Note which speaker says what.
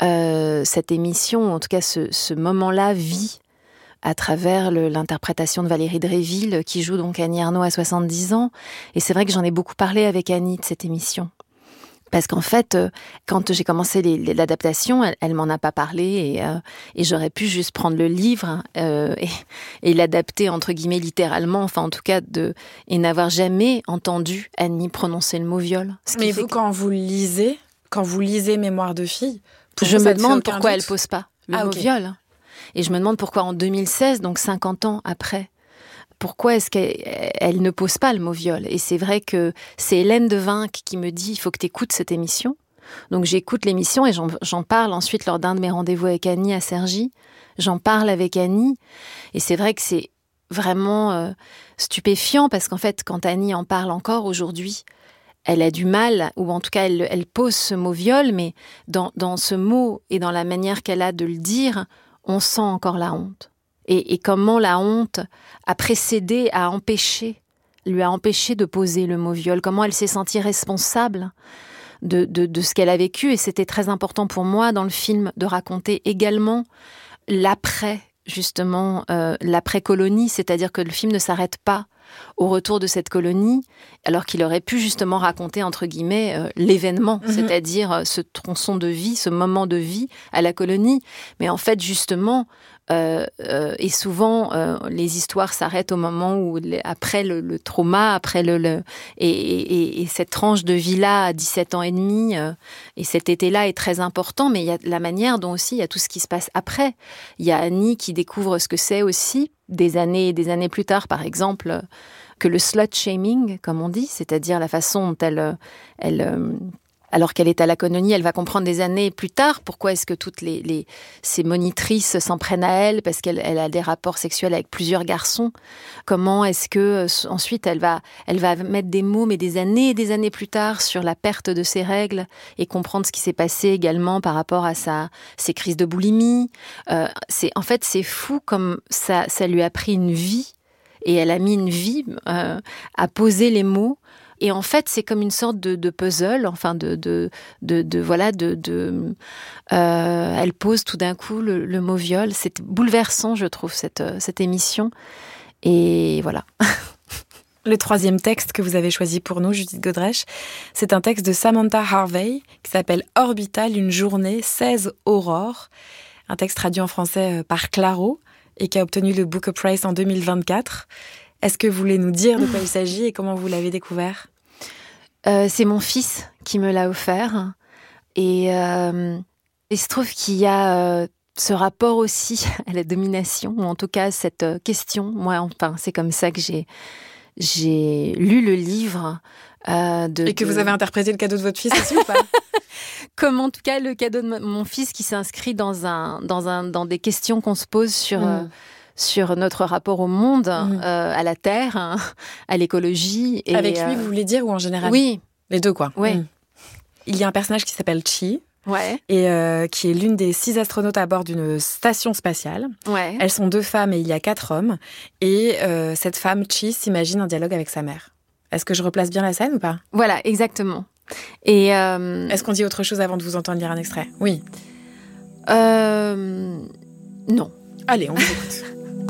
Speaker 1: cette émission, en tout cas ce moment-là, vit à travers l'interprétation de Valérie Dréville, qui joue donc Annie Ernaux à 70 ans. Et c'est vrai que j'en ai beaucoup parlé avec Annie de cette émission. Parce qu'en fait, quand j'ai commencé l'adaptation, elle m'en a pas parlé et j'aurais pu juste prendre le livre et l'adapter entre guillemets littéralement, enfin en tout cas et n'avoir jamais entendu Annie prononcer le mot viol.
Speaker 2: Mais vous, quand vous lisez Mémoire de fille,
Speaker 1: je me demande pourquoi elle pose pas le mot
Speaker 2: ok.
Speaker 1: viol. Et je me demande pourquoi en 2016, donc 50 ans après, pourquoi est-ce qu'elle ne pose pas le mot viol ? Et c'est vrai que c'est Hélène Devinck qui me dit « il faut que tu écoutes cette émission ». Donc j'écoute l'émission et j'en parle ensuite lors d'un de mes rendez-vous avec Annie à Cergy. J'en parle avec Annie et c'est vrai que c'est vraiment stupéfiant parce qu'en fait, quand Annie en parle encore aujourd'hui, elle a du mal, ou en tout cas elle pose ce mot viol, mais dans ce mot et dans la manière qu'elle a de le dire, on sent encore la honte. Et comment la honte a précédé, lui a empêché de poser le mot viol. Comment elle s'est sentie responsable de ce qu'elle a vécu. Et c'était très important pour moi dans le film de raconter également l'après, justement, l'après-colonie. C'est-à-dire que le film ne s'arrête pas au retour de cette colonie, alors qu'il aurait pu justement raconter, entre guillemets, l'événement, c'est-à-dire ce tronçon de vie, ce moment de vie à la colonie. Mais en fait, justement, et souvent, les histoires s'arrêtent au moment où, après le trauma, après et cette tranche de vie-là à 17 ans et demi, et cet été-là est très important, mais il y a la manière dont aussi il y a tout ce qui se passe après. Il y a Annie qui découvre ce que c'est aussi, des années et des années plus tard, par exemple, que le slut-shaming, comme on dit, c'est-à-dire la façon dont elle alors qu'elle est à la colonie, elle va comprendre des années plus tard pourquoi est-ce que toutes ces monitrices s'en prennent à elle, parce qu'elle a des rapports sexuels avec plusieurs garçons. Comment est-ce que ensuite elle va mettre des mots, mais des années et des années plus tard, sur la perte de ses règles et comprendre ce qui s'est passé également par rapport à ses crises de boulimie. C'est fou comme ça lui a pris une vie, et elle a mis une vie à poser les mots. Et en fait, c'est comme une sorte de puzzle, enfin elle pose tout d'un coup le mot viol. C'est bouleversant, je trouve, cette émission. Et voilà.
Speaker 2: Le troisième texte que vous avez choisi pour nous, Judith Godrèche, c'est un texte de Samantha Harvey qui s'appelle « Orbital, une journée, 16 aurores ». Un texte traduit en français par Claro et qui a obtenu le Booker Prize en 2024. Est-ce que vous voulez nous dire de quoi il s'agit et comment vous l'avez découvert ?
Speaker 1: C'est mon fils qui me l'a offert. Et il se trouve qu'il y a ce rapport aussi à la domination, ou en tout cas cette question. Moi, enfin, c'est comme ça que j'ai lu le livre. Et
Speaker 2: que vous avez interprété le cadeau de votre fils aussi ou pas ?
Speaker 1: Comme en tout cas le cadeau de mon fils qui s'inscrit dans des questions qu'on se pose sur notre rapport au monde, à la terre, hein, à l'écologie. Et
Speaker 2: avec lui, vous voulez dire, ou en général ?
Speaker 1: Oui.
Speaker 2: Les deux, quoi.
Speaker 1: Oui.
Speaker 2: Il y a un personnage qui s'appelle Chi,
Speaker 1: et
Speaker 2: qui est l'une des 6 astronautes à bord d'une station spatiale.
Speaker 1: Ouais.
Speaker 2: Elles sont 2 femmes et il y a 4 hommes. Et cette femme, Chi, s'imagine un dialogue avec sa mère. Est-ce que je replace bien la scène ou pas ?
Speaker 1: Voilà, exactement. Et
Speaker 2: est-ce qu'on dit autre chose avant de vous entendre lire un extrait ? Oui.
Speaker 1: Non.
Speaker 2: Allez, on vous écoute.